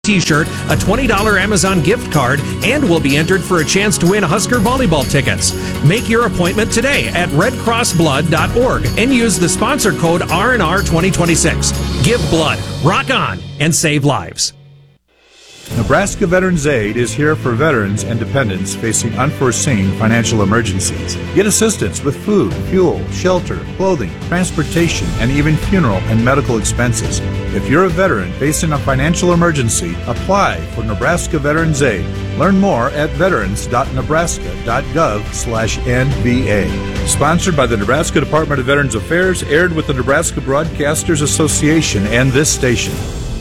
T-shirt, a $20 Amazon gift card, and will be entered for a chance to win Husker volleyball tickets. Make your appointment today at redcrossblood.org and use the sponsor code RNR 2026. Give blood, rock on, and save lives. Nebraska Veterans Aid is here for veterans and dependents facing unforeseen financial emergencies. Get assistance with food, fuel, shelter, clothing, transportation, and even funeral and medical expenses. If you're a veteran facing a financial emergency, apply for Nebraska Veterans Aid. Learn more at veterans.nebraska.gov/NVA. Sponsored by the Nebraska Department of Veterans Affairs, aired with the Nebraska Broadcasters Association and this station.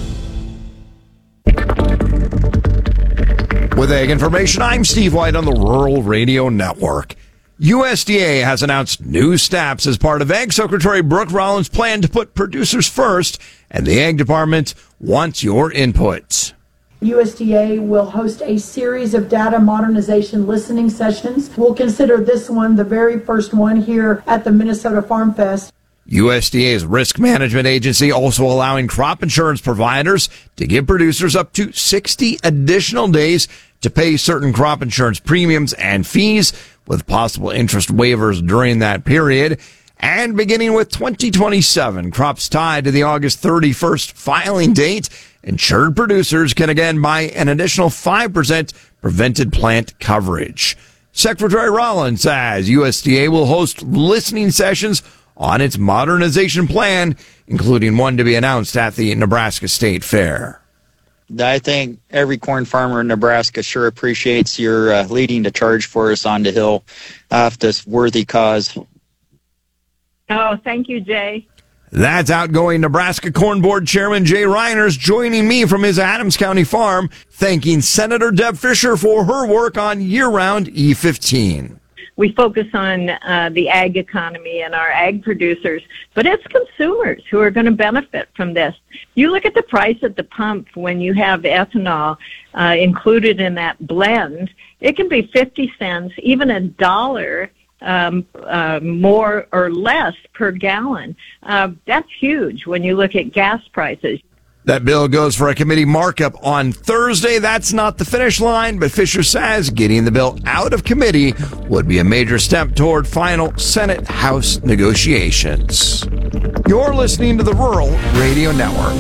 With Ag Information, I'm Steve White on the Rural Radio Network. USDA has announced new steps as part of Ag Secretary Brooke Rollins' plan to put producers first, and the Ag Department wants your input. USDA will host a series of data modernization listening sessions. We'll consider this one the very first one here at the Minnesota Farm Fest. USDA's risk management agency also allowing crop insurance providers to give producers up to 60 additional days to pay certain crop insurance premiums and fees, with possible interest waivers during that period. And beginning with 2027, crops tied to the August 31st filing date, insured producers can again buy an additional 5% prevented plant coverage. Secretary Rollins says USDA will host listening sessions on its modernization plan, including one to be announced at the Nebraska State Fair. I think every corn farmer in Nebraska sure appreciates your leading the charge for us on the Hill of this worthy cause. Oh, thank you, Jay. That's outgoing Nebraska Corn Board Chairman Jay Reiners joining me from his Adams County farm, thanking Senator Deb Fischer for her work on year-round E15. We focus on the ag economy and our ag producers, but it's consumers who are going to benefit from this. You look at the price at the pump when you have ethanol included in that blend, it can be 50 cents, even $1 more or less per gallon. That's huge when you look at gas prices. That bill goes for a committee markup on Thursday. That's not the finish line, but Fisher says getting the bill out of committee would be a major step toward final Senate-House negotiations. You're listening to the Rural Radio Network.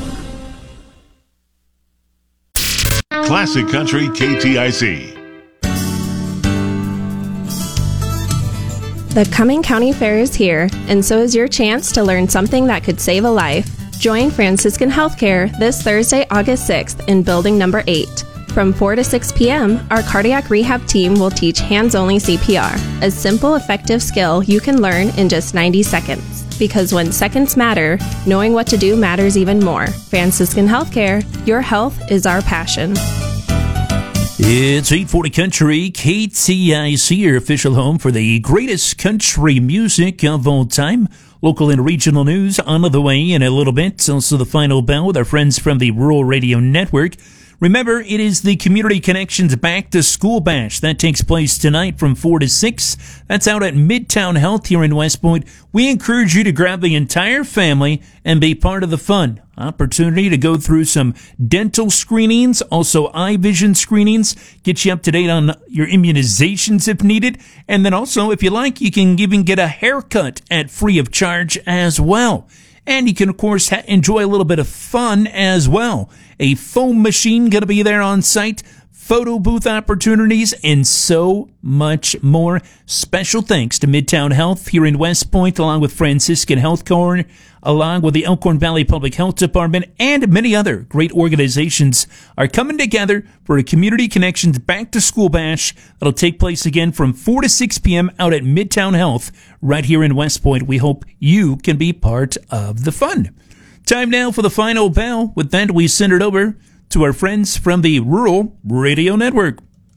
Classic Country KTIC. The Cumming County Fair is here, and so is your chance to learn something that could save a life. Join Franciscan Healthcare this Thursday, August 6th in Building Number 8. From 4 to 6 p.m., our cardiac rehab team will teach hands-only CPR, a simple, effective skill you can learn in just 90 seconds. Because when seconds matter, knowing what to do matters even more. Franciscan Healthcare, your health is our passion. It's 840 Country, KTIC, your official home for the greatest country music of all time. Local and regional news on the way in a little bit. Also the final bell with our friends from the Rural Radio Network. Remember, it is the Community Connections Back to School Bash. That takes place tonight from 4 to 6. That's out at Midtown Health here in West Point. We encourage you to grab the entire family and be part of the fun. Opportunity to go through some dental screenings, also eye vision screenings, get you up to date on your immunizations if needed. And then also, if you like, you can even get a haircut at free of charge as well. And you can, of course, enjoy a little bit of fun as well. A foam machine going to be there on site, photo booth opportunities, and so much more. Special thanks to Midtown Health here in West Point, along with Franciscan Health Corps, along with the Elkhorn Valley Public Health Department, and many other great organizations are coming together for a Community Connections Back to School Bash that'll take place again from 4 to 6 p.m. out at Midtown Health right here in West Point. We hope you can be part of the fun. Time now for the final bell. With that, we send it over to our friends from the Rural Radio Network.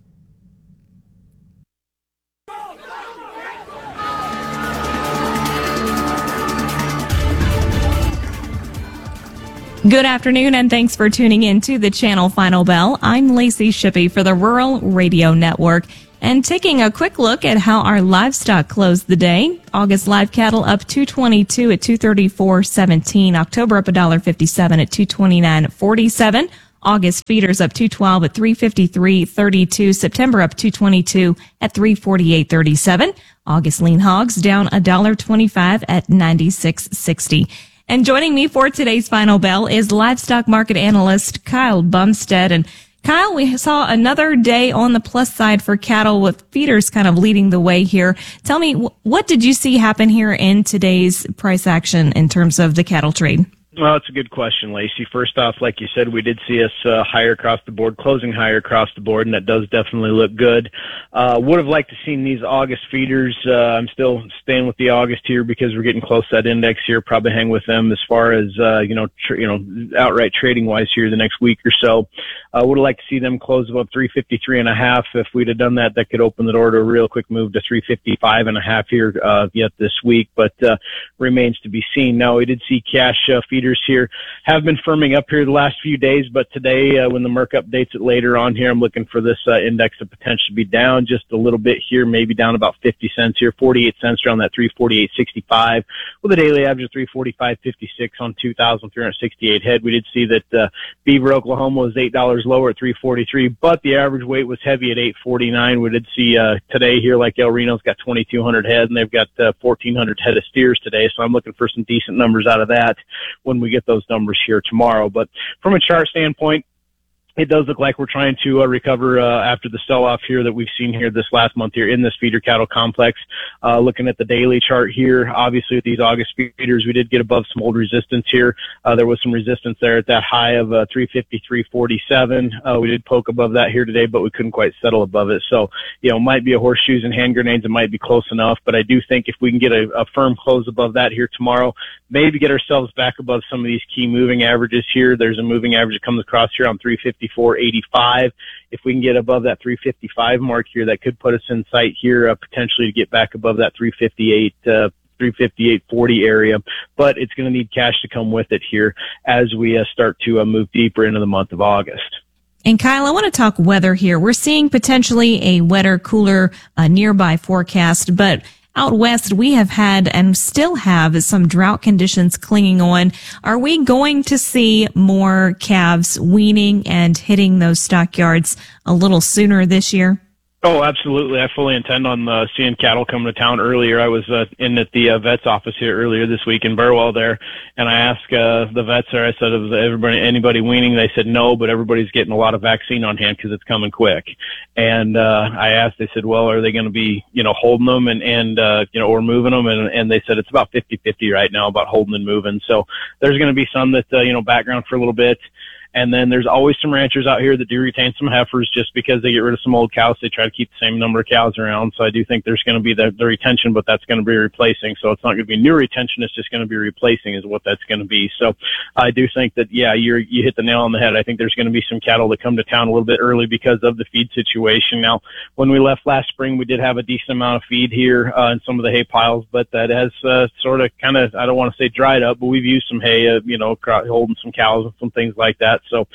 Good afternoon, and thanks for tuning in to the Channel Final Bell. I'm Lacey Shippey for the Rural Radio Network. And taking a quick look at how our livestock closed the day. August live cattle up $222 at $234.17. October up $1.57 at $229.47. August feeders up 212 at 353.32. September up 222 at 348.37. August lean hogs down $1.25 at 96.60. And joining me for today's final bell is livestock market analyst Kyle Bumstead. And Kyle, we saw another day on the plus side for cattle with feeders kind of leading the way here. Tell me, what did you see happen here in today's price action in terms of the cattle trade? Well, it's a good question, Lacey. First off, like you said, we did see us higher across the board, closing higher across the board, and that does definitely look good. Would have liked to seen these August feeders. I'm still staying with the August here because we're getting close to that index here. Probably hang with them as far as outright trading wise here the next week or so. Would have liked to see them close above 353.5. If we'd have done that, that could open the door to a real quick move to 355.5 here yet this week, but remains to be seen. Now, we did see cash feeders here have been firming up here the last few days, but today when the Merck updates it later on here, I'm looking for this index to potentially be down just a little bit here, maybe down about 50 cents here, 48 cents around that 348.65 with a daily average of 345.56 on 2,368 head. We did see that Beaver, Oklahoma was $8 lower at 343, but the average weight was heavy at 849. We did see today here, like El Reno's got 2,200 head and they've got 1,400 head of steers today, so I'm looking for some decent numbers out of that when we get those numbers here tomorrow. But from a chart standpoint, it does look like we're trying to recover after the sell-off here that we've seen here this last month here in this feeder cattle complex. Looking at the daily chart here, obviously with these August feeders, we did get above some old resistance here. There was some resistance there at that high of 353.47. We did poke above that here today, but we couldn't quite settle above it. So, might be a horseshoes and hand grenades. It might be close enough, but I do think if we can get a firm close above that here tomorrow, maybe get ourselves back above some of these key moving averages here. There's a moving average that comes across here on 354.85. If we can get above that 355 mark here, that could put us in sight here, potentially to get back above that 358.40 area, but it's going to need cash to come with it here as we start to move deeper into the month of August. And Kyle, I want to talk weather here. We're seeing potentially a wetter, cooler, nearby forecast, but out west, we have had and still have some drought conditions clinging on. Are we going to see more calves weaning and hitting those stockyards a little sooner this year? Oh, absolutely. I fully intend on seeing cattle come to town earlier. I was in at the vet's office here earlier this week in Burwell there, and I asked the vets there, I said, is anybody weaning? They said no, but everybody's getting a lot of vaccine on hand because it's coming quick. And I asked, they said, well, are they going to be, holding them and or moving them? And they said it's about 50-50 right now about holding and moving. So there's going to be some that, background for a little bit. And then there's always some ranchers out here that do retain some heifers just because they get rid of some old cows. They try to keep the same number of cows around. So I do think there's going to be the retention, but that's going to be replacing. So it's not going to be new retention. It's just going to be replacing is what that's going to be. So I do think that, you hit the nail on the head. I think there's going to be some cattle that come to town a little bit early because of the feed situation. Now, when we left last spring, we did have a decent amount of feed here in some of the hay piles, but that has sort of kind of, I don't want to say dried up, but we've used some hay, holding some cows and some things like that. So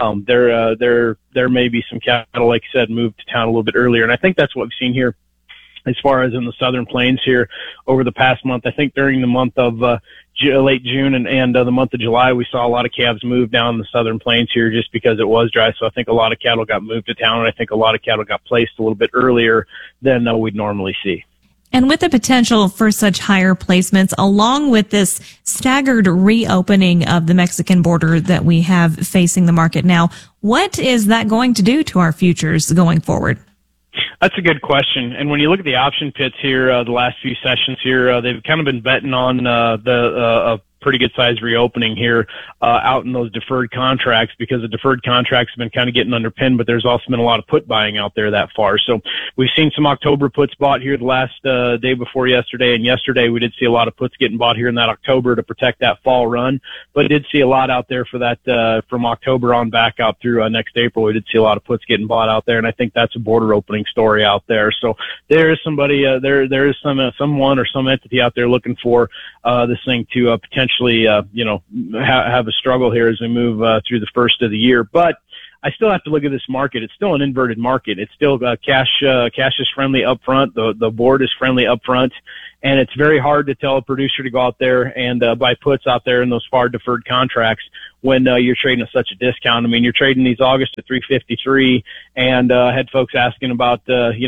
there may be some cattle, like you said, moved to town a little bit earlier. And I think that's what we've seen here as far as in the southern plains here over the past month. I think during the month of late June and the month of July, we saw a lot of calves move down the southern plains here just because it was dry. So I think a lot of cattle got moved to town, and I think a lot of cattle got placed a little bit earlier than we'd normally see. And with the potential for such higher placements, along with this staggered reopening of the Mexican border that we have facing the market now, what is that going to do to our futures going forward? That's a good question. And when you look at the option pits here, the last few sessions here, they've kind of been betting on the pretty good size reopening here out in those deferred contracts, because the deferred contracts have been kind of getting underpinned, but there's also been a lot of put buying out there that far. So we've seen some October puts bought here the last day before yesterday, and yesterday we did see a lot of puts getting bought here in that October to protect that fall run, but did see a lot out there for that from October on back out through next April. We did see a lot of puts getting bought out there, and I think that's a border opening story out there. So there is somebody there is someone or some entity out there looking for this thing to potentially have a struggle here as we move through the first of the year. But I still have to look at this market. It's still an inverted market. It's still cash is friendly up front. The board is friendly up front. And it's very hard to tell a producer to go out there and buy puts out there in those far deferred contracts when you're trading at such a discount. I mean, you're trading these August at 353 and had folks asking about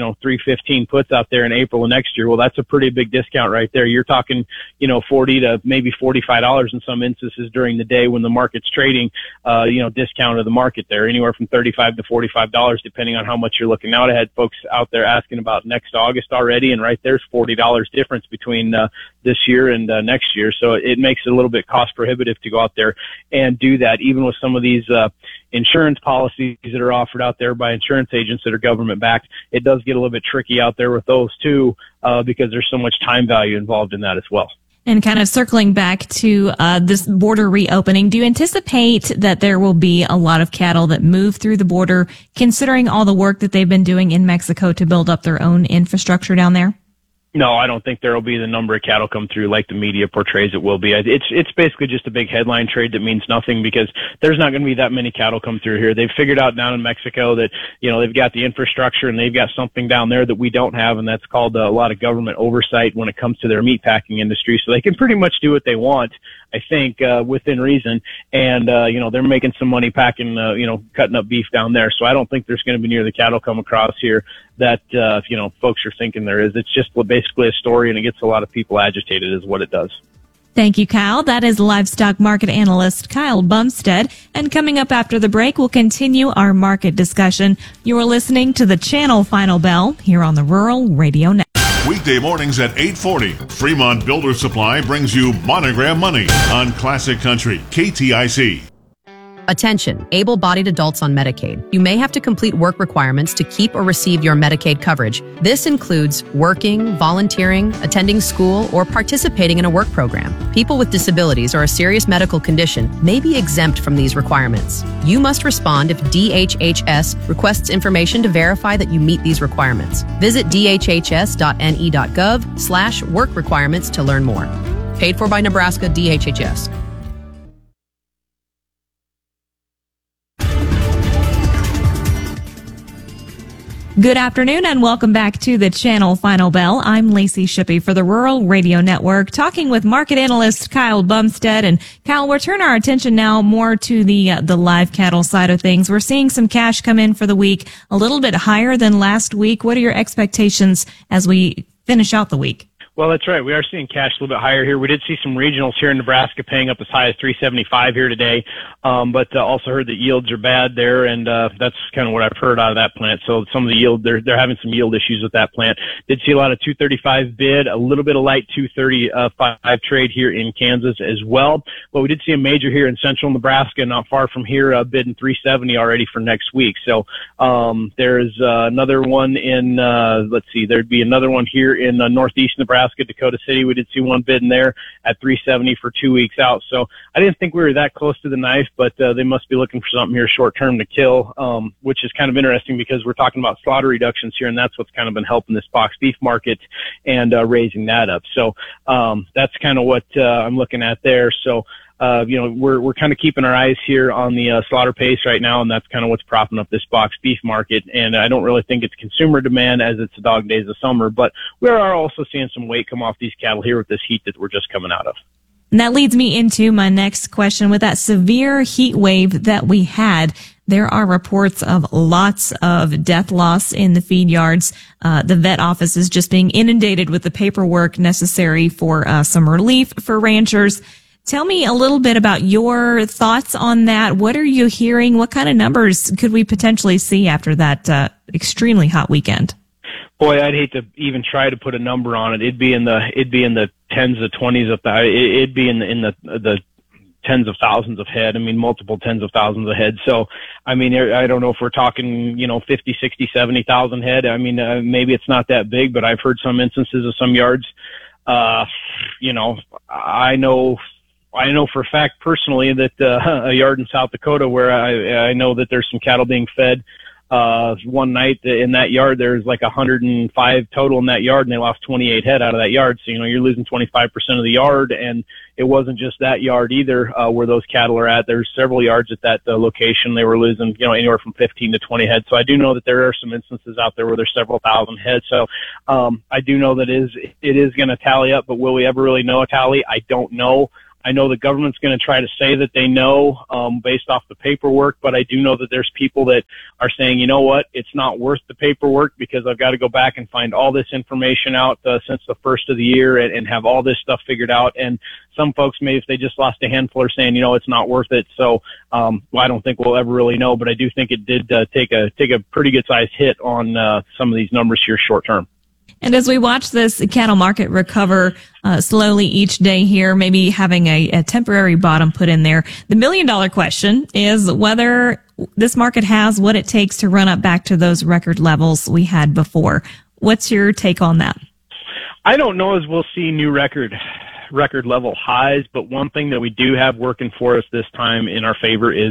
315 puts out there in April of next year. Well, that's a pretty big discount right there. You're talking, $40 to maybe $45 in some instances during the day when the market's trading, discount of the market there, anywhere from $35 to $45 depending on how much you're looking. Now I had folks out there asking about next August already, and right there's $40 difference between this year and next year. So it makes it a little bit cost prohibitive to go out there and do that, even with some of these insurance policies that are offered out there by insurance agents that are government backed. It does get a little bit tricky out there with those too, because there's so much time value involved in that as well. And kind of circling back to this border reopening, do you anticipate that there will be a lot of cattle that move through the border, considering all the work that they've been doing in Mexico to build up their own infrastructure down there? No, I don't think there will be the number of cattle come through like the media portrays it will be. It's basically just a big headline trade that means nothing because there's not going to be that many cattle come through here. They've figured out down in Mexico that, they've got the infrastructure and they've got something down there that we don't have, and that's called a lot of government oversight when it comes to their meat packing industry. So they can pretty much do what they want, I think, within reason. And, they're making some money packing, cutting up beef down there. So I don't think there's going to be near the cattle come across here that, folks are thinking there is. It's just basically a story, and it gets a lot of people agitated is what it does. Thank you, Kyle. That is livestock market analyst Kyle Bumstead. And coming up after the break, we'll continue our market discussion. You are listening to the Channel Final Bell here on the Rural Radio Network. Weekday mornings at 8:40, Fremont Builder Supply brings you Monogram Money on Classic Country, KTIC. Attention, able-bodied adults on Medicaid. You may have to complete work requirements to keep or receive your Medicaid coverage. This includes working, volunteering, attending school, or participating in a work program. People with disabilities or a serious medical condition may be exempt from these requirements. You must respond if DHHS requests information to verify that you meet these requirements. Visit dhhs.ne.gov/work requirements to learn more. Paid for by Nebraska DHHS. Good afternoon and welcome back to the Channel Final Bell. I'm Lacey Shippey for the Rural Radio Network, talking with market analyst Kyle Bumstead. And Kyle, we'll turn our attention now more to the live cattle side of things. We're seeing some cash come in for the week, a little bit higher than last week. What are your expectations as we finish out the week? Well, that's right. We are seeing cash a little bit higher here. We did see some regionals here in Nebraska paying up as high as $3.75 here today, but also heard that yields are bad there, and that's kind of what I've heard out of that plant. So some of the yield, they're having some yield issues with that plant. Did see a lot of 235 bid, a little bit of light 235 trade here in Kansas as well. But we did see a major here in central Nebraska, not far from here, bidding 370 already for next week. So there's another one in, there'd be another one here in northeast Nebraska. Dakota City, we did see one bidding there at 370 for 2 weeks out. So I didn't think we were that close to the knife, but they must be looking for something here short term to kill, which is kind of interesting because we're talking about slaughter reductions here, and that's what's kind of been helping this box beef market and raising that up. So that's kind of what I'm looking at there. So we're kind of keeping our eyes here on the slaughter pace right now, and that's kind of what's propping up this box beef market. And I don't really think it's consumer demand as it's the dog days of summer, but we are also seeing some weight come off these cattle here with this heat that we're just coming out of. And that leads me into my next question. With that severe heat wave that we had, there are reports of lots of death loss in the feed yards. The vet office is just being inundated with the paperwork necessary for some relief for ranchers. Tell me a little bit about your thoughts on that. What are you hearing? What kind of numbers could we potentially see after that extremely hot weekend? Boy, I'd hate to even try to put a number on it. It'd be in the tens of 20s of it'd be in the tens of thousands of head. I mean, multiple tens of thousands of head. So, I mean, I don't know if we're talking, 50, 60, 70,000 head. I mean, maybe it's not that big, but I've heard some instances of some yards. I know for a fact personally that a yard in South Dakota where I know that there's some cattle being fed One night in that yard, there's like 105 total in that yard, and they lost 28 head out of that yard. So, you're losing 25% of the yard, and it wasn't just that yard either, where those cattle are at. There's several yards at that location. They were losing, anywhere from 15 to 20 head. So I do know that there are some instances out there where there's several thousand head. So, I do know that it is going to tally up, but will we ever really know a tally? I don't know. I know the government's going to try to say that they know based off the paperwork, but I do know that there's people that are saying, you know what, it's not worth the paperwork because I've got to go back and find all this information out since the first of the year and have all this stuff figured out. And some folks, maybe if they just lost a handful, are saying, it's not worth it. So I don't think we'll ever really know, but I do think it did take a pretty good sized hit on some of these numbers here short term. And as we watch this cattle market recover slowly each day here, maybe having a temporary bottom put in there, the $1 million question is whether this market has what it takes to run up back to those record levels we had before. What's your take on that? I don't know as we'll see new record level highs, but one thing that we do have working for us this time in our favor is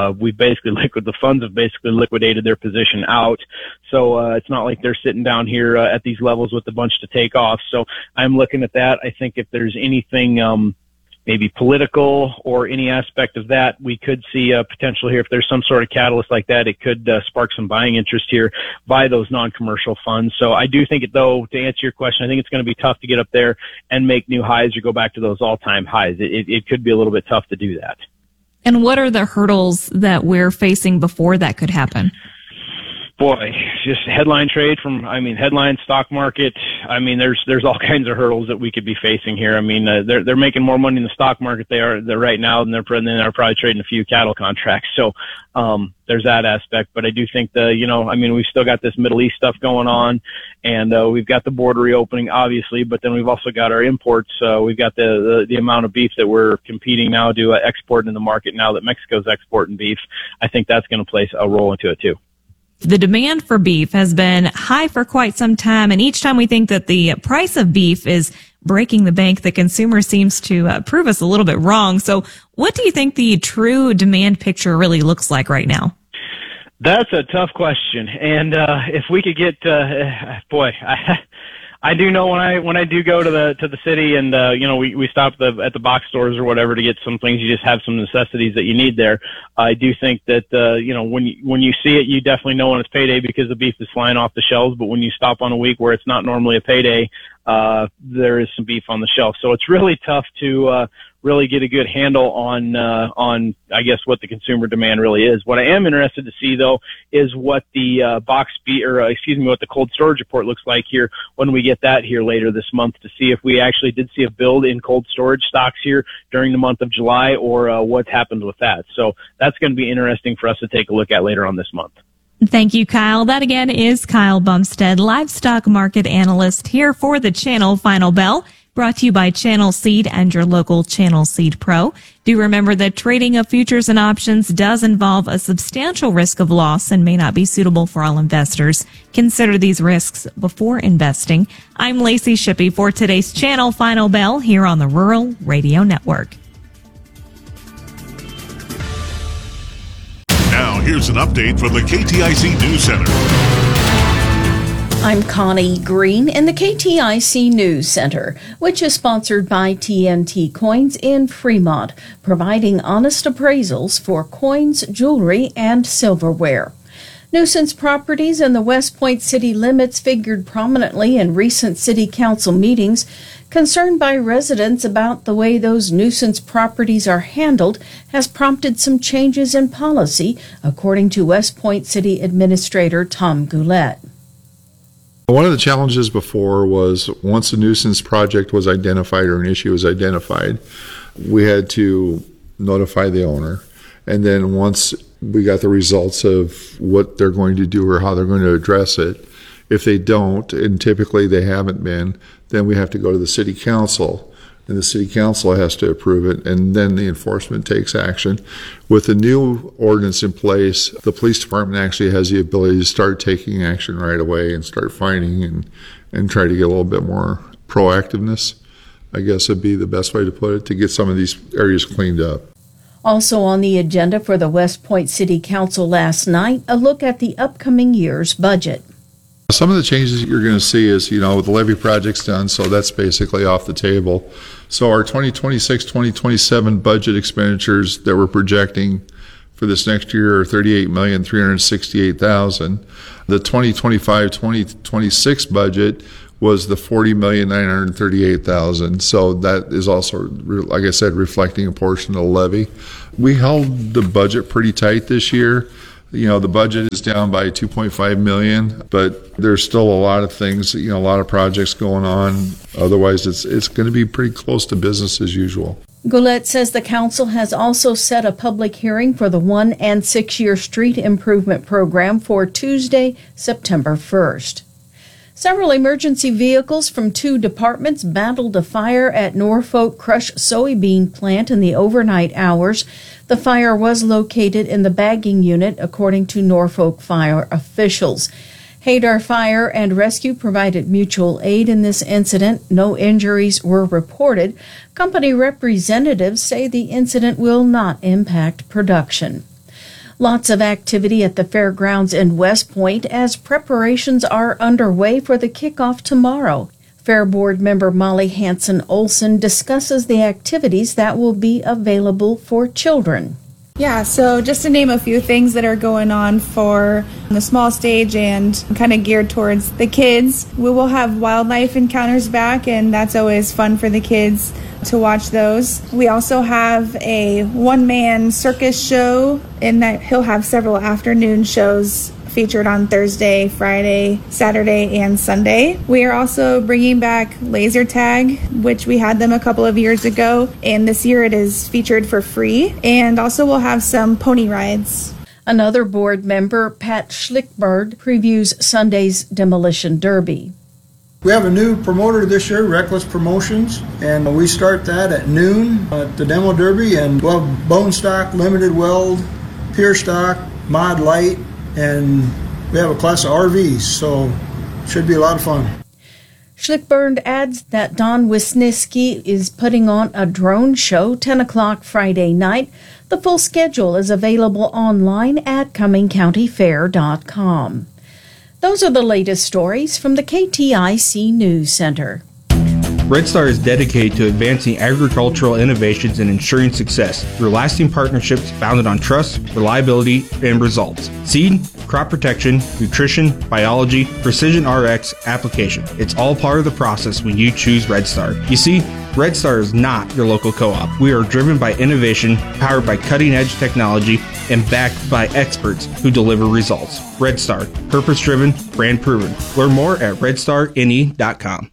the funds have basically liquidated their position out. So it's not like they're sitting down here at these levels with a bunch to take off. So I'm looking at that. I think if there's anything maybe political or any aspect of that, we could see a potential here. If there's some sort of catalyst like that, it could spark some buying interest here by those non-commercial funds. So I do think, though, to answer your question, I think it's going to be tough to get up there and make new highs or go baback to those all-time highs. It could be a little bit tough to do that. And what are the hurdles that we're facing before that could happen? Boy, just headline trade headline stock market. There's all kinds of hurdles that we could be facing here. They're making more money in the stock market they're right now than they're probably trading a few cattle contracts. So, there's that aspect. But I do think we've still got this Middle East stuff going on, and we've got the border reopening, obviously, but then we've also got our imports. We've got the amount of beef that we're competing now to export in the market now that Mexico's exporting beef. I think that's going to play a role into it too. The demand for beef has been high for quite some time, and each time we think that the price of beef is breaking the bank, the consumer seems to prove us a little bit wrong. So what do you think the true demand picture really looks like right now? That's a tough question. And if we could get I do know when I do go to the city and we stop at the box stores or whatever to get some things, you just have some necessities that you need there. I do think that when you see it, you definitely know when it's payday because the beef is flying off the shelves. But when you stop on a week where it's not normally a payday, there is some beef on the shelf. So it's really tough to really get a good handle on I guess what the consumer demand really is. What I am interested to see though is what the what the cold storage report looks like here when we get that here later this month, to see if we actually did see a build in cold storage stocks here during the month of July, or what happened with that. So that's going to be interesting for us to take a look at later on this month. Thank you, Kyle. That again is Kyle Bumstead, livestock market analyst here for the Channel Final Bell, brought to you by Channel Seed and your local Channel Seed Pro. Do remember that trading of futures and options does involve a substantial risk of loss and may not be suitable for all investors. Consider these risks before investing. I'm Lacey Shippey for today's Channel Final Bell here on the Rural Radio Network. Now, here's an update from the KTIC News Center. I'm Connie Green in the KTIC News Center, which is sponsored by TNT Coins in Fremont, providing honest appraisals for coins, jewelry, and silverware. Nuisance properties in the West Point city limits figured prominently in recent city council meetings. Concern by residents about the way those nuisance properties are handled has prompted some changes in policy, according to West Point City Administrator Tom Goulet. One of the challenges before was once a nuisance project was identified or an issue was identified, we had to notify the owner. And then once we got the results of what they're going to do or how they're going to address it, if they don't, and typically they haven't been, then we have to go to the city council, and the city council has to approve it, and then the enforcement takes action. With the new ordinance in place, the police department actually has the ability to start taking action right away and start fining and try to get a little bit more proactiveness, I guess would be the best way to put it, to get some of these areas cleaned up. Also on the agenda for the West Point City Council last night, a look at the upcoming year's budget. Some of the changes that you're going to see is, with the levy projects done, so that's basically off the table. So our 2026-2027 budget expenditures that we're projecting for this next year are $38,368,000. The 2025-2026 budget was the $40,938,000. So that is also, like I said, reflecting a portion of the levy. We held the budget pretty tight this year. The budget is down by $2.5 million, but there's still a lot of things, a lot of projects going on. Otherwise, it's going to be pretty close to business as usual. Goulet says the council has also set a public hearing for the 1- and 6-year street improvement program for Tuesday, September 1st. Several emergency vehicles from 2 departments battled a fire at Norfolk Crush soybean plant in the overnight hours. The fire was located in the bagging unit, according to Norfolk fire officials. Hadar Fire and Rescue provided mutual aid in this incident. No injuries were reported. Company representatives say the incident will not impact production. Lots of activity at the fairgrounds in West Point as preparations are underway for the kickoff tomorrow. Fair Board member Molly Hanson Olson discusses the activities that will be available for children. Yeah, so just to name a few things that are going on for the small stage and kind of geared towards the kids, we will have wildlife encounters back, and that's always fun for the kids to watch those. We also have a one-man circus show in that he'll have several afternoon shows featured on Thursday, Friday, Saturday, and Sunday. We are also bringing back laser tag, which we had them a couple of years ago, and this year it is featured for free. And also we'll have some pony rides. Another board member, Pat Schlickberg, previews Sunday's Demolition Derby. We have a new promoter this year, Reckless Promotions, and we start that at noon at the Demo Derby, and we'll have bone stock, limited weld, pure stock, mod light, and we have a class of RVs, so it should be a lot of fun. Schlickburn adds that Don Wisniewski is putting on a drone show 10 o'clock Friday night. The full schedule is available online at CummingCountyFair.com. Those are the latest stories from the KTIC News Center. Red Star is dedicated to advancing agricultural innovations and ensuring success through lasting partnerships founded on trust, reliability, and results. Seed, crop protection, nutrition, biology, precision RX, application. It's all part of the process when you choose Red Star. You see, Red Star is not your local co-op. We are driven by innovation, powered by cutting-edge technology, and backed by experts who deliver results. Red Star, purpose-driven, brand-proven. Learn more at redstarne.com.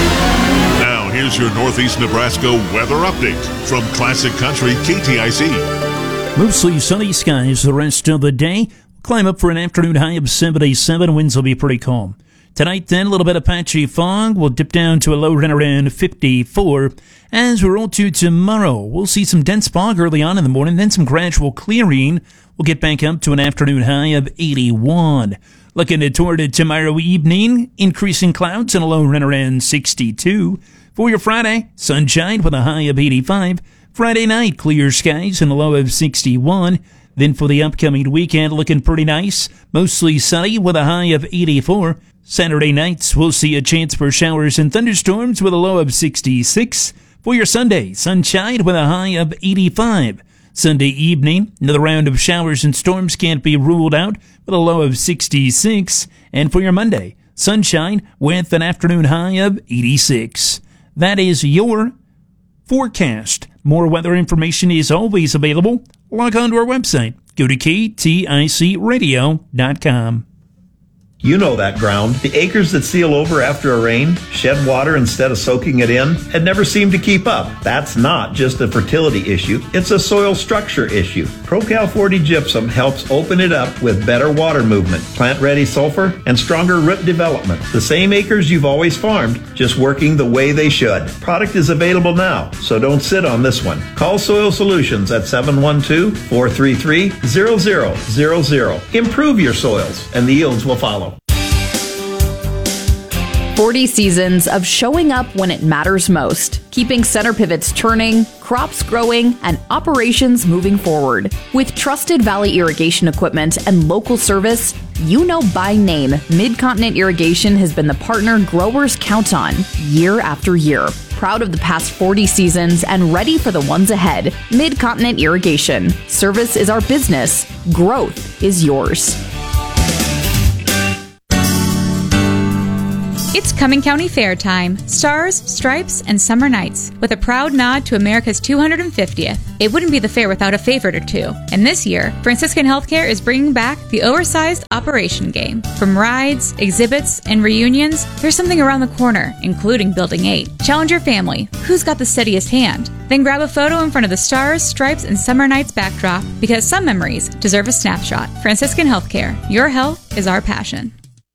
Now, here's your Northeast Nebraska weather update from Classic Country KTIC. Mostly sunny skies the rest of the day. Climb up for an afternoon high of 77. Winds will be pretty calm. Tonight, then, a little bit of patchy fog. We'll dip down to a low around 54. As we roll to tomorrow, we'll see some dense fog early on in the morning, then some gradual clearing. We'll get back up to an afternoon high of 81. Looking toward tomorrow evening, increasing clouds and a low around 62. For your Friday, sunshine with a high of 85. Friday night, clear skies and a low of 61. Then for the upcoming weekend, looking pretty nice. Mostly sunny with a high of 84. Saturday nights, we'll see a chance for showers and thunderstorms with a low of 66. For your Sunday, sunshine with a high of 85. Sunday evening, another round of showers and storms can't be ruled out with a low of 66. And for your Monday, sunshine with an afternoon high of 86. That is your forecast. More weather information is always available. Log on to our website. Go to KTICradio.com. You know that ground. The acres that seal over after a rain, shed water instead of soaking it in, and never seem to keep up. That's not just a fertility issue, it's a soil structure issue. ProCal 40 Gypsum helps open it up with better water movement, plant-ready sulfur, and stronger root development. The same acres you've always farmed, just working the way they should. Product is available now, so don't sit on this one. Call Soil Solutions at 712-433-0000. Improve your soils, and the yields will follow. 40 seasons of showing up when it matters most, keeping center pivots turning, crops growing, and operations moving forward. With trusted Valley irrigation equipment and local service, you know by name, Mid-Continent Irrigation has been the partner growers count on year after year. Proud of the past 40 seasons and ready for the ones ahead. Mid-Continent Irrigation. Service is our business. Growth is yours. It's Cumming County Fair time. Stars, stripes, and summer nights, with a proud nod to America's 250th. It wouldn't be the fair without a favorite or two. And this year, Franciscan Healthcare is bringing back the oversized operation game. From rides, exhibits, and reunions, there's something around the corner, including Building 8. Challenge your family. Who's got the steadiest hand? Then grab a photo in front of the stars, stripes, and summer nights backdrop, because some memories deserve a snapshot. Franciscan Healthcare. Your health is our passion.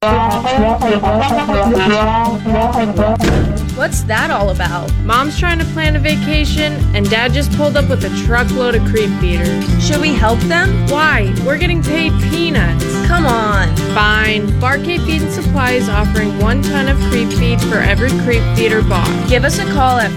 What's that all about? Mom's trying to plan a vacation, and Dad just pulled up with a truckload of creep feeders. Should we help them? Why? We're getting paid peanuts. Come on. Fine. Bar-K Feed and Supply is offering 1 ton of creep feed for every creep feeder bought. Give us a call at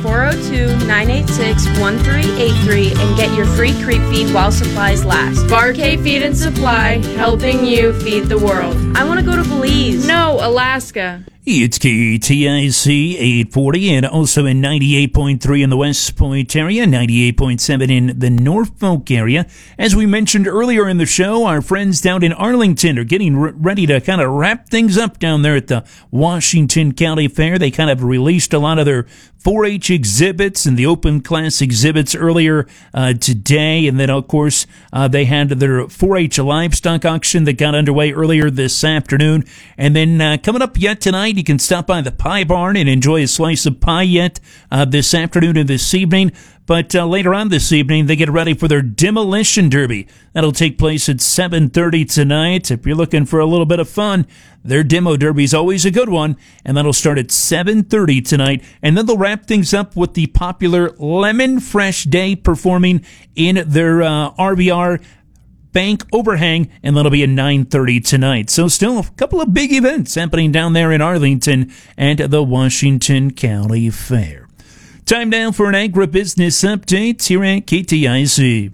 402-986-1383 and get your free creep feed while supplies last. Bar-K Feed and Supply, helping you feed the world. I want to go to Belize. No, Alaska. It's KTIC 840 and also in 98.3 in the West Point area, 98.7 in the Norfolk area. As we mentioned earlier in the show, our friends down in Arlington are getting ready to kind of wrap things up down there at the Washington County Fair. They kind of released a lot of their 4-H exhibits and the open class exhibits earlier today. And then, of course, they had their 4-H livestock auction that got underway earlier this afternoon. And then coming up yet tonight, you can stop by the Pie Barn and enjoy a slice of pie yet this afternoon and this evening. But later on this evening, they get ready for their Demolition Derby. That'll take place at 7:30 tonight. If you're looking for a little bit of fun, their Demo Derby's always a good one, and that'll start at 7:30 tonight. And then they'll wrap things up with the popular Lemon Fresh Day performing in their RBR Bank overhang, and that'll be at 9:30 tonight. So still a couple of big events happening down there in Arlington and the Washington County Fair. Time now for an agribusiness update here at KTIC.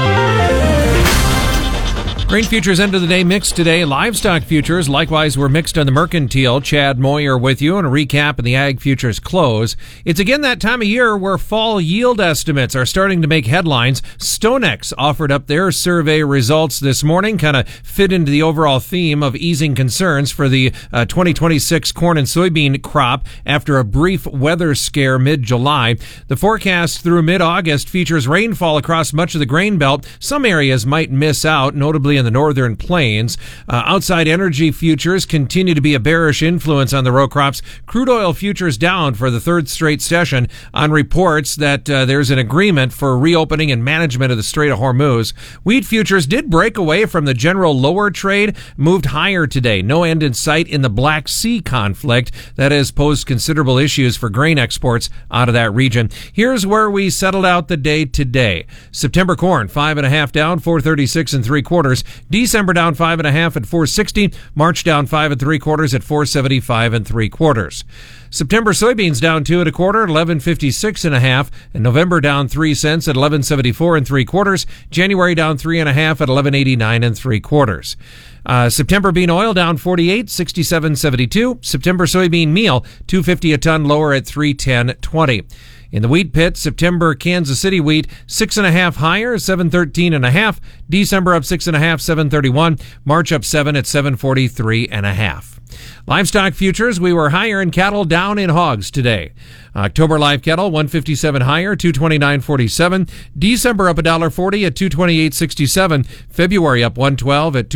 Grain futures end of the day mixed today. Livestock futures likewise were mixed on the mercantile. Chad Moyer with you and a recap of the ag futures close. It's again that time of year where fall yield estimates are starting to make headlines. StoneX offered up their survey results this morning, kind of fit into the overall theme of easing concerns for the 2026 corn and soybean crop after a brief weather scare mid-July. The forecast through mid-August features rainfall across much of the grain belt. Some areas might miss out, notably in the northern plains. Outside energy futures continue to be a bearish influence on the row crops. Crude oil futures down for the third straight session on reports that there's an agreement for reopening and management of the Strait of Hormuz. Wheat futures did break away from the general lower trade, moved higher today. No end in sight in the Black Sea conflict that has posed considerable issues for grain exports out of that region. Here's where we settled out the day today. September corn, 5.5 down, 436 3/4. December down 5.5 at 460. March down 5 3/4 at 475 3/4. September soybeans down 2 1/4, 1156 1/2, and November down 3 cents at 1174 3/4. January down 3.5 at 1189 3/4. September bean oil down 48, 67.72. September soybean meal 250 a ton lower at 310.20. In the wheat pit, September Kansas City wheat 6.5 higher, 713 1/2. December up 6.5, 731. March up 7 at 743 1/2. Livestock futures, we were higher in cattle, down in hogs today. October live cattle 157 higher, 229.47. December up $1.40 at 228.67. February up 112 at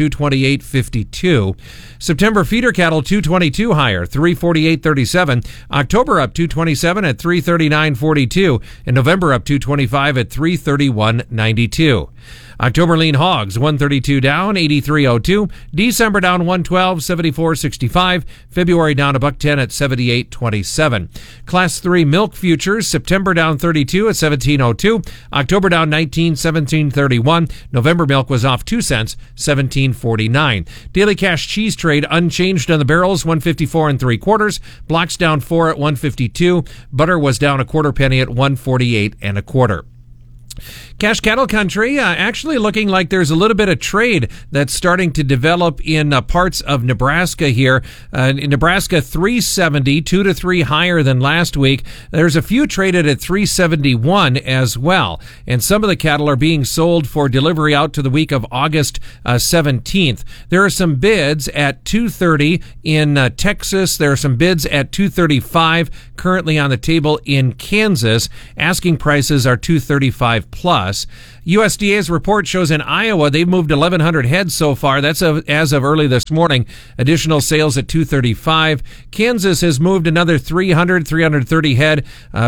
228.52. September feeder cattle 222 higher, 348.37. October up 227 at 339.42, and November up 225 at 331.92. October lean hogs, 132 down, 83.02. December down 112, 74.65. February down $1.10 at 78.27. Class 3 milk futures, September down 32 at 17.02. October down 19, 17.31. November milk was off 2 cents, 17.49. Daily cash cheese trade unchanged on the barrels, 154 3/4. Blocks down 4 at 152. Butter was down a quarter penny at 148 1/4. Cash cattle country, actually looking like there's a little bit of trade that's starting to develop in parts of Nebraska here. In Nebraska, 370, 2 to 3 higher than last week. There's a few traded at 371 as well. And some of the cattle are being sold for delivery out to the week of August 17th. There are some bids at 230 in Texas. There are some bids at 235 currently on the table in Kansas. Asking prices are 235 plus. USDA's report shows in Iowa they've moved 1,100 heads so far. That's as of early this morning. Additional sales at 235. Kansas has moved another 330 head,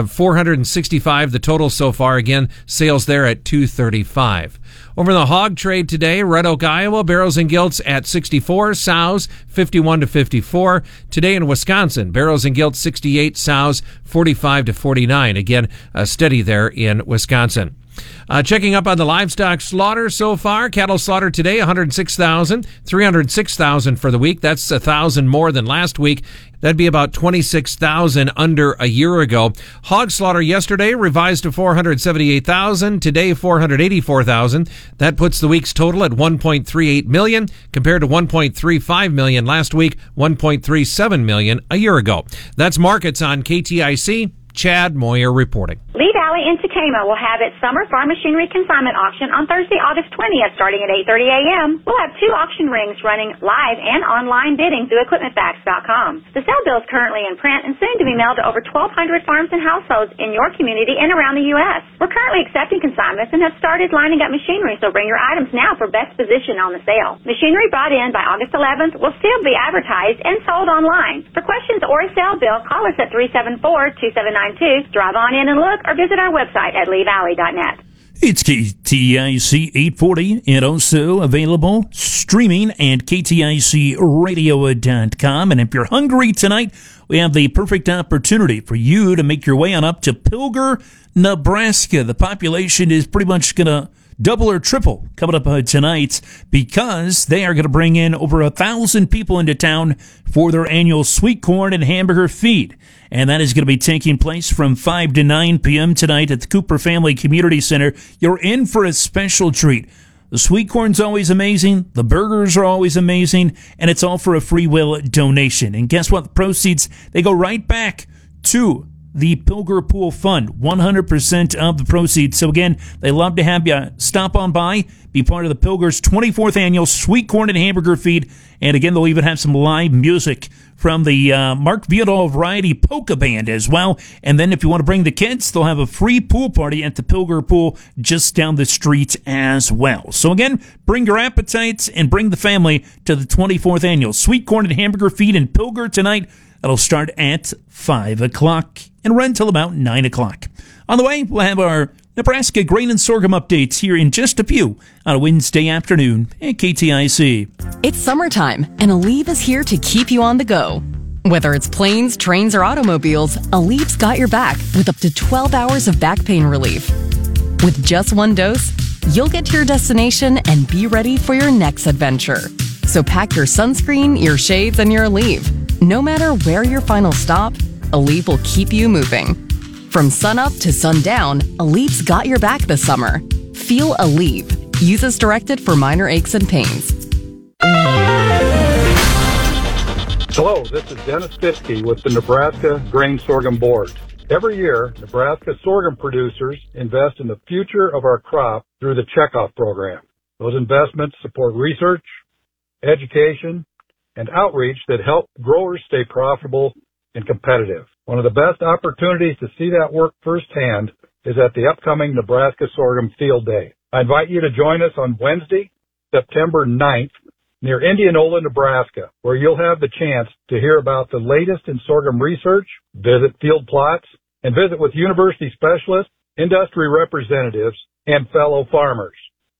465 the total so far. Again, sales there at 235. Over in the hog trade today, Red Oak, Iowa, barrels and gilts at 64, sows 51 to 54. Today in Wisconsin, barrels and gilts 68, sows 45 to 49. Again, steady there in Wisconsin. Checking up on the livestock slaughter so far. Cattle slaughter today, 106,000, 306,000 for the week. That's 1,000 more than last week. That'd be about 26,000 under a year ago. Hog slaughter yesterday revised to 478,000. Today, 484,000. That puts the week's total at 1.38 million compared to 1.35 million last week, 1.37 million a year ago. That's markets on KTIC. Chad Moyer reporting. Lee Valley in Tacoma will have its summer farm machinery consignment auction on Thursday, August 20th, starting at 8:30 a.m. We'll have 2 auction rings running live and online bidding through EquipmentFacts.com. The sale bill is currently in print and soon to be mailed to over 1,200 farms and households in your community and around the U.S. We're currently accepting consignments and have started lining up machinery, so bring your items now for best position on the sale. Machinery brought in by August 11th will still be advertised and sold online. For questions or a sale bill, call us at 374-2792. Drive on in and look or visit our website at leevalley.net. It's KTIC 840 and also available streaming at KTICradio.com. And if you're hungry tonight, we have the perfect opportunity for you to make your way on up to Pilger, Nebraska. The population is pretty much going to double or triple coming up tonight because they are going to bring in over 1,000 people into town for their annual sweet corn and hamburger feed. And that is going to be taking place from 5 to 9 p.m. tonight at the Cooper Family Community Center. You're in for a special treat. The sweet corn's always amazing. The burgers are always amazing. And it's all for a free will donation. And guess what? The proceeds, they go right back to the Pilger Pool Fund, 100% of the proceeds. So again, they love to have you stop on by, be part of the Pilger's 24th annual sweet corn and hamburger feed. And again, they'll even have some live music from the Mark Viadol Variety Polka Band as well. And then if you want to bring the kids, they'll have a free pool party at the Pilger Pool just down the street as well. So again, bring your appetites and bring the family to the 24th annual sweet corn and hamburger feed in Pilger tonight. That'll start at 5 o'clock and run till about 9 o'clock. On the way, we'll have our Nebraska grain and sorghum updates here in just a few on a Wednesday afternoon at KTIC. It's summertime, and Aleve is here to keep you on the go. Whether it's planes, trains, or automobiles, Aleve's got your back with up to 12 hours of back pain relief. With just one dose, you'll get to your destination and be ready for your next adventure. So pack your sunscreen, your shades, and your Aleve. No matter where your final stop, Aleve will keep you moving. From sunup to sundown, Aleve's got your back this summer. Feel Aleve. Use as directed for minor aches and pains. Hello, this is Dennis Fitzke with the Nebraska Grain Sorghum Board. Every year, Nebraska sorghum producers invest in the future of our crop through the Checkoff program. Those investments support research, education, and outreach that help growers stay profitable and competitive. One of the best opportunities to see that work firsthand is at the upcoming Nebraska Sorghum Field Day. I invite you to join us on Wednesday, September 9th, near Indianola, Nebraska, where you'll have the chance to hear about the latest in sorghum research, visit field plots, and visit with university specialists, industry representatives, and fellow farmers.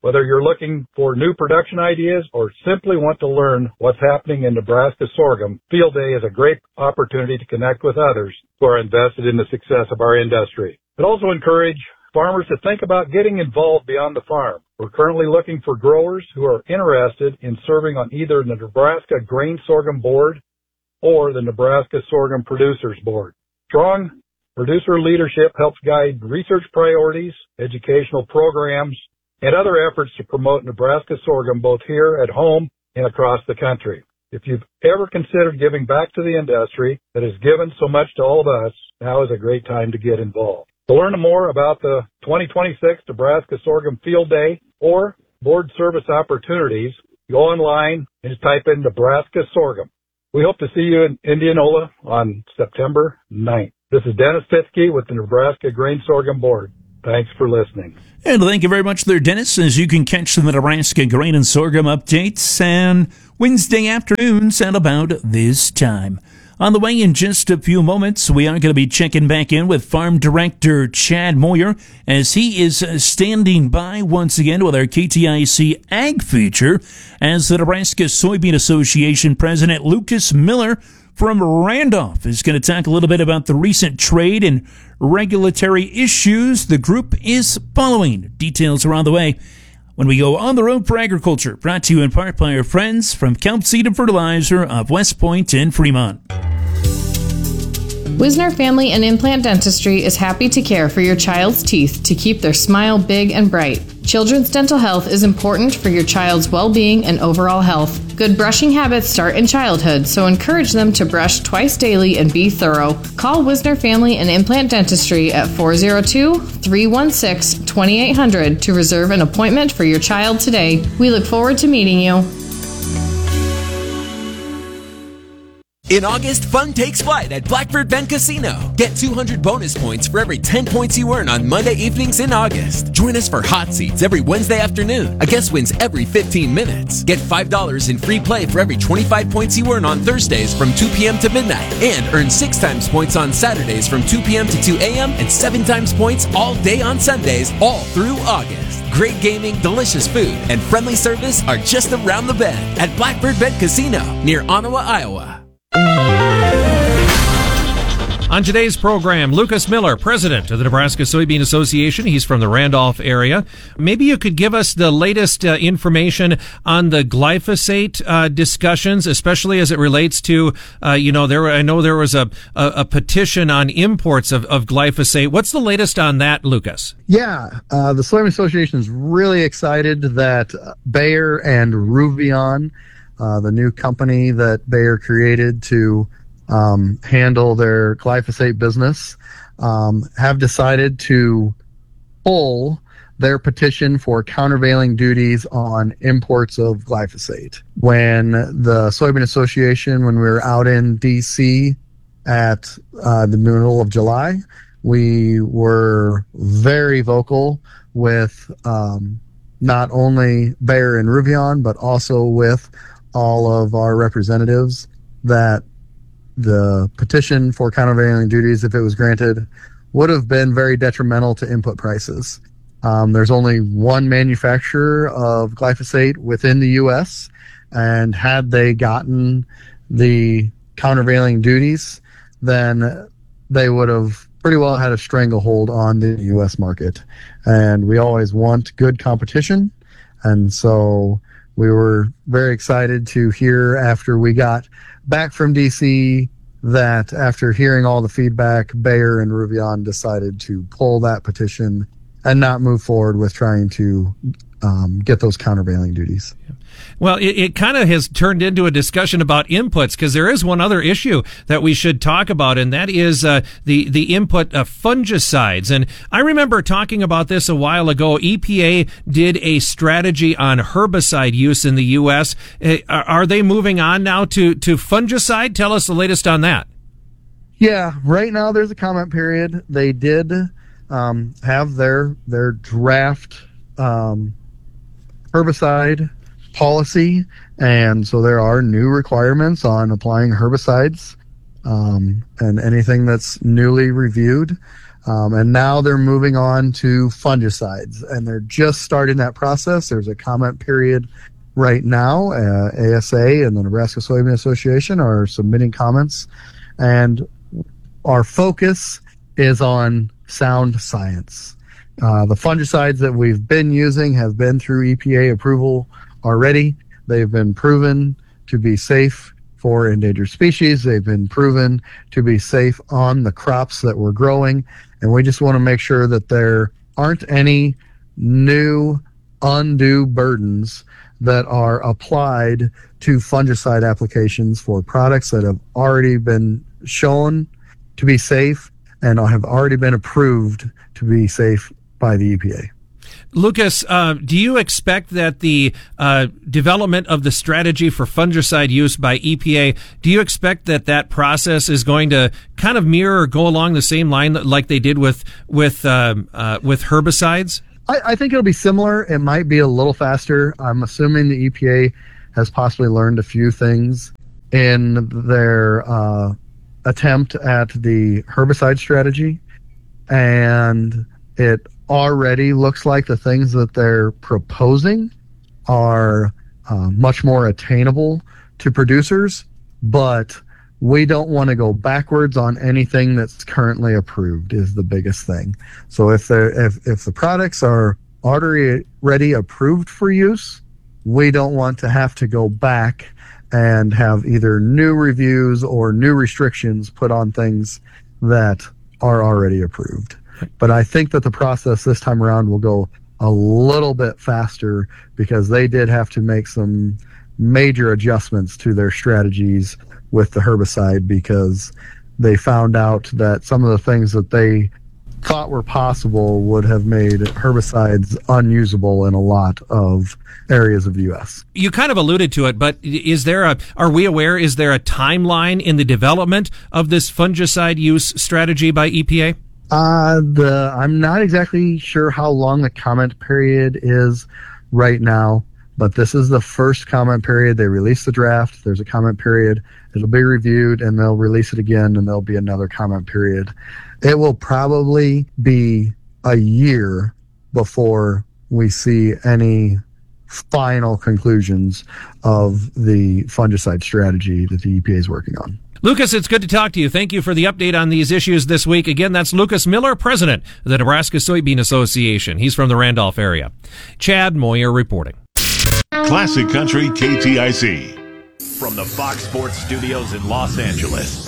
Whether you're looking for new production ideas or simply want to learn what's happening in Nebraska sorghum, Field Day is a great opportunity to connect with others who are invested in the success of our industry. It also encourages farmers to think about getting involved beyond the farm. We're currently looking for growers who are interested in serving on either the Nebraska Grain Sorghum Board or the Nebraska Sorghum Producers Board. Strong producer leadership helps guide research priorities, educational programs, and other efforts to promote Nebraska sorghum both here at home and across the country. If you've ever considered giving back to the industry that has given so much to all of us, now is a great time to get involved. To learn more about the 2026 Nebraska Sorghum Field Day or board service opportunities, go online and just type in Nebraska Sorghum. We hope to see you in Indianola on September 9th. This is Dennis Fitzke with the Nebraska Grain Sorghum Board. Thanks for listening. And thank you very much there, Dennis, as you can catch the Nebraska Grain and Sorghum updates on Wednesday afternoons at about this time. On the way in just a few moments, we are going to be checking back in with Farm Director Chad Moyer as he is standing by once again with our KTIC Ag feature as the Nebraska Soybean Association President Lucas Miller from Randolph is going to talk a little bit about the recent trade and regulatory issues the group is following. Details are on the way when we go on the road for agriculture, brought to you in part by our friends from Kelp Seed and Fertilizer of West Point in Fremont. Wisner Family and Implant Dentistry is happy to care for your child's teeth to keep their smile big and bright. Children's dental health is important for your child's well-being and overall health. Good brushing habits start in childhood, so encourage them to brush twice daily and be thorough. Call Wisner Family and Implant Dentistry at 402-316-2800 to reserve an appointment for your child today. We look forward to meeting you. In August, fun takes flight at Blackbird Bend Casino. Get 200 bonus points for every 10 points you earn on Monday evenings in August. Join us for hot seats every Wednesday afternoon. A guest wins every 15 minutes. Get $5 in free play for every 25 points you earn on Thursdays from 2 p.m. to midnight. And earn 6 times points on Saturdays from 2 p.m. to 2 a.m. and 7 times points all day on Sundays, all through August. Great gaming, delicious food, and friendly service are just around the bend at Blackbird Bend Casino near Ottawa, Iowa. On today's program, Lucas Miller, president of the Nebraska Soybean Association. He's from the Randolph area. Maybe you could give us the latest information on the glyphosate discussions, especially as it relates to, I know there was a petition on imports of glyphosate. What's the latest on that, Lucas? Yeah, the Soybean Association is really excited that Bayer and Ruveon, the new company that Bayer created to handle their glyphosate business, have decided to pull their petition for countervailing duties on imports of glyphosate. When the Soybean Association, when we were out in D.C. at the middle of July, we were very vocal with not only Bayer and Ruveon, but also with all of our representatives that the petition for countervailing duties, if it was granted, would have been very detrimental to input prices. There's only one manufacturer of glyphosate within the U.S., and had they gotten the countervailing duties, then they would have pretty well had a stranglehold on the U.S. market. And we always want good competition, and so we were very excited to hear after we got back from D.C. that after hearing all the feedback, Bayer and Ruveon decided to pull that petition and not move forward with trying to get those countervailing duties. Well, it kind of has turned into a discussion about inputs, because there is one other issue that we should talk about, and that is the input of fungicides. And I remember talking about this a while ago. EPA did a strategy on herbicide use in the U.S. Are they moving on now to fungicide? Tell us the latest on that. Yeah, right now there's a comment period. They did have their draft herbicide policy, and so there are new requirements on applying herbicides and anything that's newly reviewed. And now they're moving on to fungicides, and they're just starting that process. There's a comment period right now. ASA and the Nebraska Soybean Association are submitting comments, and our focus is on sound science. The fungicides that we've been using have been through EPA approval already. They've been proven to be safe for endangered species. They've been proven to be safe on the crops that we're growing. And we just want to make sure that there aren't any new undue burdens that are applied to fungicide applications for products that have already been shown to be safe and have already been approved to be safe by the EPA. Lucas, do you expect that the development of the strategy for fungicide use by EPA, do you expect that process is going to kind of mirror or go along the same line like they did with herbicides? I think it'll be similar. It might be a little faster. I'm assuming the EPA has possibly learned a few things in their attempt at the herbicide strategy, and it already looks like the things that they're proposing are much more attainable to producers, but we don't want to go backwards on anything that's currently approved is the biggest thing. So if the products are already approved for use, we don't want to have to go back and have either new reviews or new restrictions put on things that are already approved. But I think that the process this time around will go a little bit faster because they did have to make some major adjustments to their strategies with the herbicide because they found out that some of the things that they thought were possible would have made herbicides unusable in a lot of areas of the U.S. You kind of alluded to it, but is there a timeline in the development of this fungicide use strategy by EPA? I'm not exactly sure how long the comment period is right now, but this is the first comment period. They released the draft. There's a comment period. It'll be reviewed, and they'll release it again, and there'll be another comment period. It will probably be a year before we see any final conclusions of the fungicide strategy that the EPA is working on. Lucas, it's good to talk to you. Thank you for the update on these issues this week. Again, that's Lucas Miller, president of the Nebraska Soybean Association. He's from the Randolph area. Chad Moyer reporting. Classic Country KTIC. From the Fox Sports Studios in Los Angeles,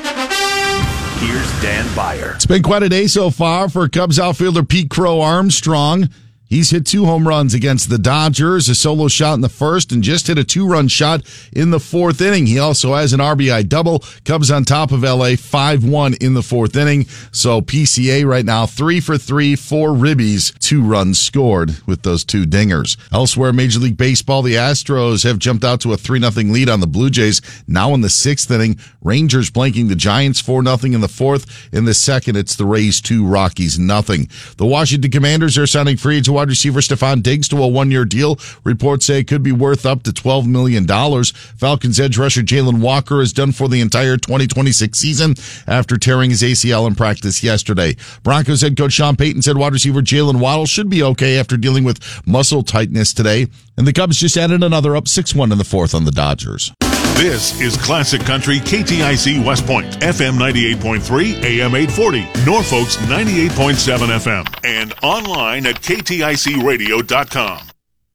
here's Dan Beyer. It's been quite a day so far for Cubs outfielder Pete Crow Armstrong. He's hit 2 home runs against the Dodgers, a solo shot in the first, and just hit a 2-run shot in the 4th inning. He also has an RBI double. Cubs on top of LA, 5-1 in the 4th inning. So PCA right now, 3 for 3, 4 ribbies, 2 runs scored with those 2 dingers. Elsewhere, Major League Baseball, the Astros have jumped out to a 3-0 lead on the Blue Jays. Now in the 6th inning, Rangers blanking the Giants 4-0 in the 4th. In the 2nd, it's the Rays 2, Rockies 0. The Washington Commanders are signing free agent wide receiver Stephon Diggs to a 1-year deal. Reports say it could be worth up to $12 million. Falcons edge rusher Jalen Walker is done for the entire 2026 season after tearing his ACL in practice yesterday. Broncos head coach Sean Payton said wide receiver Jalen Waddle should be okay after dealing with muscle tightness today. And the Cubs just added another up 6-1 in the 4th on the Dodgers. This is Classic Country KTIC West Point, FM 98.3, AM 840, Norfolk's 98.7 FM, and online at kticradio.com.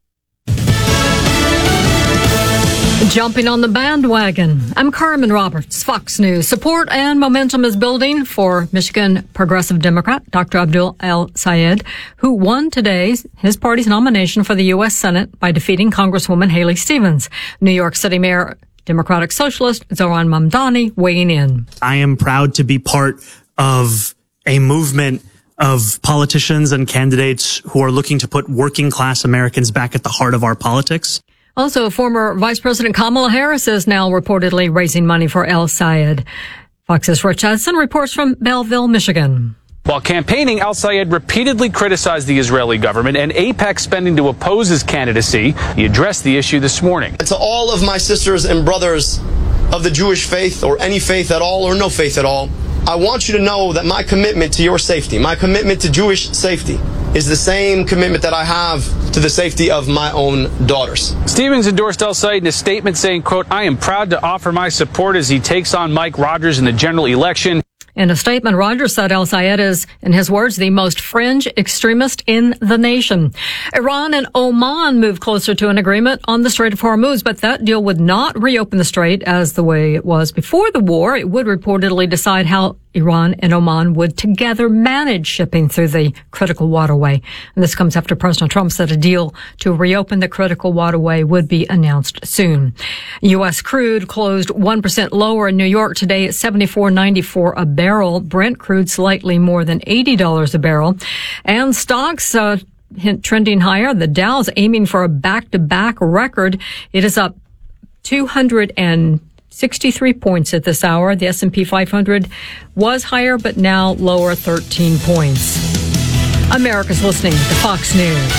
Jumping on the bandwagon. I'm Carmen Roberts, Fox News. Support and momentum is building for Michigan Progressive Democrat Dr. Abdul El-Sayed, who won today his party's nomination for the U.S. Senate by defeating Congresswoman Haley Stevens. New York City Mayor Democratic Socialist Zoran Mamdani weighing in. I am proud to be part of a movement of politicians and candidates who are looking to put working class Americans back at the heart of our politics. Also, former Vice President Kamala Harris is now reportedly raising money for El-Sayed. Fox's Rich Hudson reports from Belleville, Michigan. While campaigning, El-Sayed repeatedly criticized the Israeli government and AIPAC spending to oppose his candidacy. He addressed the issue this morning. To all of my sisters and brothers of the Jewish faith, or any faith at all, or no faith at all, I want you to know that my commitment to your safety, my commitment to Jewish safety, is the same commitment that I have to the safety of my own daughters. Stevens endorsed El-Sayed in a statement saying, quote, "I am proud to offer my support as he takes on Mike Rogers in the general election." In a statement, Rogers said El-Sayed is, in his words, the most fringe extremist in the nation. Iran and Oman moved closer to an agreement on the Strait of Hormuz, but that deal would not reopen the strait as the way it was before the war. It would reportedly decide how Iran and Oman would together manage shipping through the critical waterway. And this comes after President Trump said a deal to reopen the critical waterway would be announced soon. U.S. crude closed 1% lower in New York today at $74.94 a barrel. Brent crude slightly more than $80 a barrel. And stocks trending higher. The Dow's aiming for a back-to-back record. It is up 263 points at this hour. The S&P 500 was higher, but now lower 13 points. America's listening to Fox News.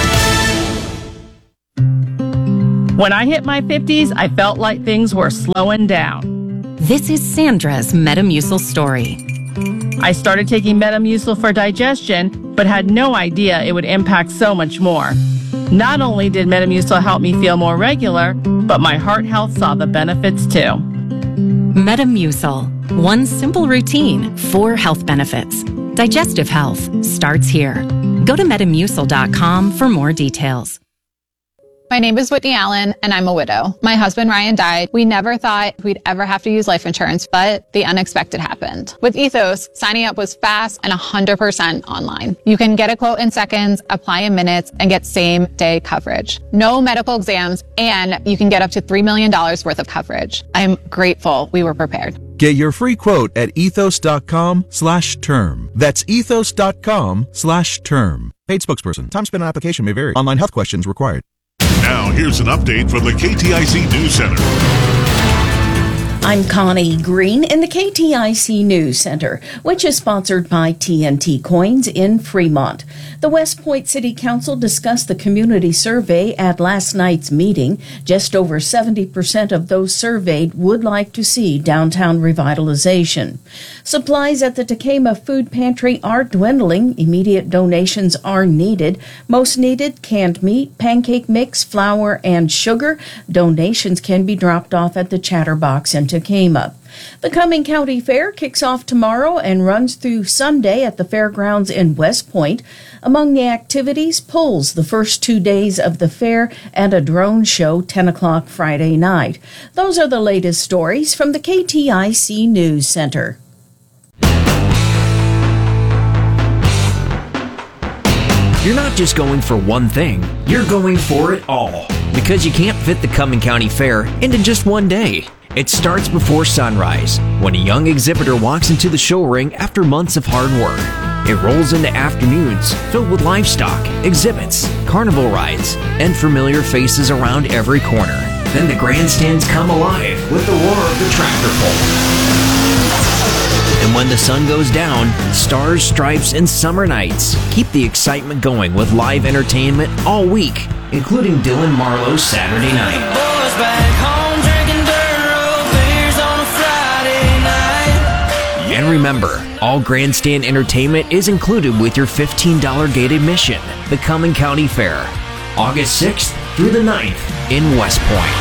When I hit my 50s, I felt like things were slowing down. This is Sandra's Metamucil story. I started taking Metamucil for digestion, but had no idea it would impact so much more. Not only did Metamucil help me feel more regular, but my heart health saw the benefits too. Metamucil. One simple routine, 4 health benefits. Digestive health starts here. Go to Metamucil.com for more details. My name is Whitney Allen, and I'm a widow. My husband, Ryan, died. We never thought we'd ever have to use life insurance, but the unexpected happened. With Ethos, signing up was fast and 100% online. You can get a quote in seconds, apply in minutes, and get same-day coverage. No medical exams, and you can get up to $3 million worth of coverage. I'm grateful we were prepared. Get your free quote at ethos.com/term. That's ethos.com/term. Paid spokesperson. Time spent on application may vary. Online health questions required. Now, here's an update from the KTIC News Center. I'm Connie Green in the KTIC News Center, which is sponsored by TNT Coins in Fremont. The West Point City Council discussed the community survey at last night's meeting. Just over 70% of those surveyed would like to see downtown revitalization. Supplies at the Tekamah Food Pantry are dwindling. Immediate donations are needed. Most needed canned meat, pancake mix, flour, and sugar. Donations can be dropped off at the Chatterbox in Tekamah. The Cumming County Fair kicks off tomorrow and runs through Sunday at the fairgrounds in West Point. Among the activities, pulls the first 2 days of the fair and a drone show 10 o'clock Friday night. Those are the latest stories from the KTIC News Center. You're not just going for one thing, you're going for it all. Because you can't fit the Cumming County Fair into just one day. It starts before sunrise, when a young exhibitor walks into the show ring after months of hard work. It rolls into afternoons filled with livestock, exhibits, carnival rides, and familiar faces around every corner. Then the grandstands come alive with the roar of the tractor pull. And when the sun goes down, Stars, Stripes, and Summer Nights keep the excitement going with live entertainment all week, including Dylan Marlowe's Saturday night. And remember, all grandstand entertainment is included with your $15 gate admission. The Cumming County Fair, August 6th through the 9th in West Point.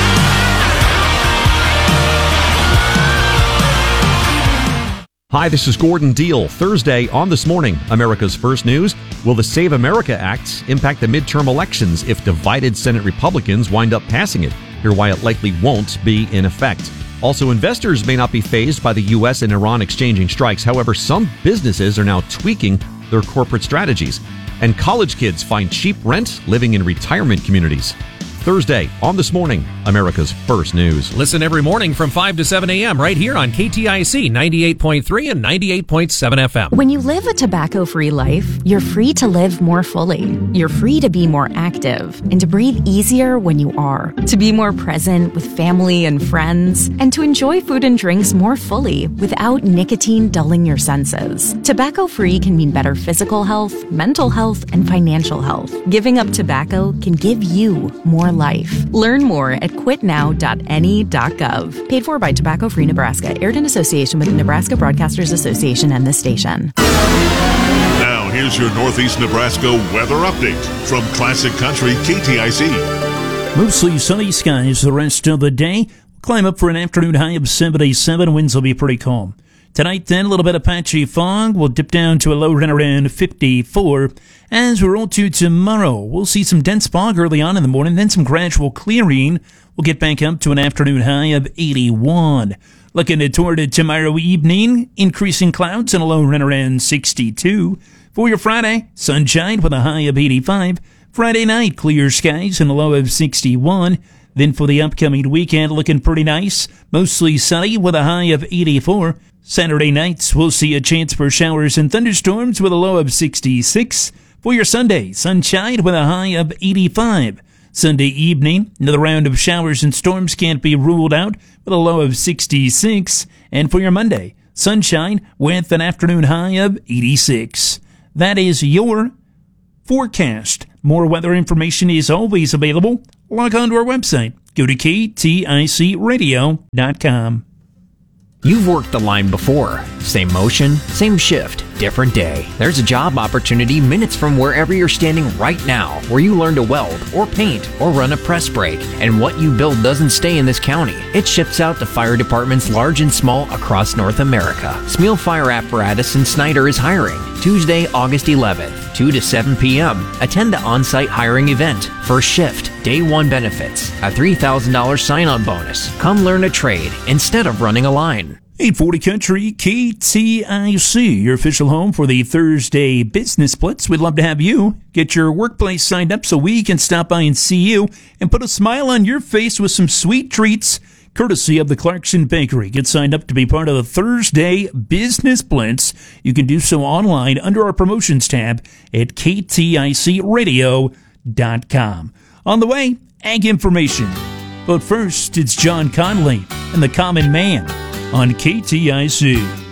Hi, this is Gordon Deal. Thursday on This Morning, America's First News. Will the Save America Act impact the midterm elections if divided Senate Republicans wind up passing it? Hear why it likely won't be in effect. Also, investors may not be fazed by the U.S. and Iran exchanging strikes. However, some businesses are now tweaking their corporate strategies. And college kids find cheap rent living in retirement communities. Thursday on This Morning, America's First News. Listen every morning from 5 to 7 a.m. right here on KTIC 98.3 and 98.7 FM. When you live a tobacco-free life, you're free to live more fully. You're free to be more active and to breathe easier when you are, to be more present with family and friends, and to enjoy food and drinks more fully without nicotine dulling your senses. Tobacco-free can mean better physical health, mental health, and financial health. Giving up tobacco can give you more more life. Learn more at quitnow.ne.gov. Paid for by Tobacco Free Nebraska. Aired in association with the Nebraska Broadcasters Association and this station. Now, here's your Northeast Nebraska weather update from Classic Country KTIC. Mostly sunny skies the rest of the day. Climb up for an afternoon high of 77. Winds will be pretty calm. Tonight, then, a little bit of patchy fog. We'll dip down to a low right around 54. As we roll to tomorrow, we'll see some dense fog early on in the morning, then some gradual clearing. We'll get back up to an afternoon high of 81. Looking toward tomorrow evening, increasing clouds and a low right around 62. For your Friday, sunshine with a high of 85. Friday night, clear skies and a low of 61. Then for the upcoming weekend, looking pretty nice. Mostly sunny with a high of 84. Saturday nights, we'll see a chance for showers and thunderstorms with a low of 66. For your Sunday, sunshine with a high of 85. Sunday evening, another round of showers and storms can't be ruled out with a low of 66. And for your Monday, sunshine with an afternoon high of 86. That is your forecast. More weather information is always available. Log on to our website. Go to kticradio.com. You've worked the line before. Same motion, same shift, different day. There's a job opportunity minutes from wherever you're standing right now, where you learn to weld or paint or run a press brake. And what you build doesn't stay in this county. It ships out to fire departments large and small across North America. Smeal Fire Apparatus in Snyder is hiring. Tuesday, August 11th, 2 to 7 p.m. Attend the on-site hiring event. First shift, day one benefits, a $3,000 sign-on bonus. Come learn a trade instead of running a line. 840 Country KTIC, your official home for the Thursday Business Blitz. We'd love to have you get your workplace signed up so we can stop by and see you and put a smile on your face with some sweet treats courtesy of the Clarkson Bakery. Get signed up to be part of the Thursday Business Blitz. You can do so online under our promotions tab at kticradio.com. On the way, ag information. But first, it's John Conley and the Common Man on KTIC.